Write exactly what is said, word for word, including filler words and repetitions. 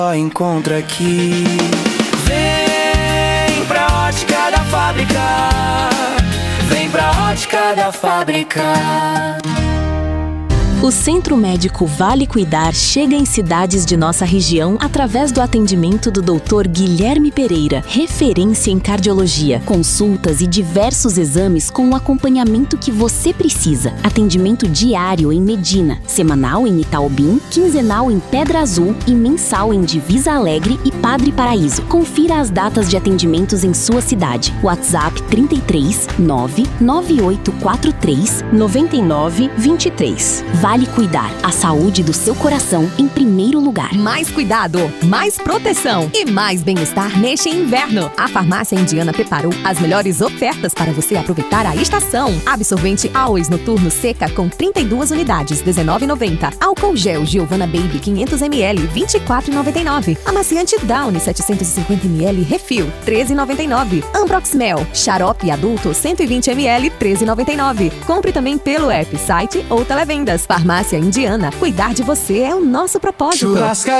Só encontra aqui. Vem pra Ótica da Fábrica. Vem pra Ótica da Fábrica. O Centro Médico Vale Cuidar chega em cidades de nossa região através do atendimento do doutor Guilherme Pereira, referência em cardiologia, consultas e diversos exames com o acompanhamento que você precisa. Atendimento diário em Medina, semanal em Itaobim, quinzenal em Pedra Azul e mensal em Divisa Alegre e Padre Paraíso. Confira as datas de atendimentos em sua cidade. WhatsApp trinta e três, nove nove oito quatro três, nove nove dois três. Vale Cuidar, a saúde do seu coração em primeiro lugar. Mais cuidado, mais proteção e mais bem-estar neste inverno. A Farmácia Indiana preparou as melhores ofertas para você aproveitar a estação. Absorvente Always Noturno Seca com trinta e duas unidades, dezenove reais e noventa centavos. Álcool Gel Giovanna Baby quinhentos mililitros, vinte e quatro reais e noventa e nove centavos. Amaciante Downy setecentos e cinquenta mililitros Refil, treze reais e noventa e nove centavos. Ambrox Mel Xarope Adulto cento e vinte mililitros, treze reais e noventa e nove centavos. Compre também pelo app, site ou televendas. Farmácia Indiana, cuidar de você é o nosso propósito. Churrascaria